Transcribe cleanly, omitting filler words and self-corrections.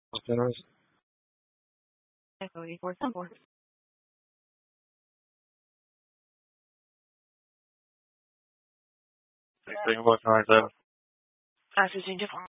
Listeners, Echo 8474. thank you for tonight. 20 进去房。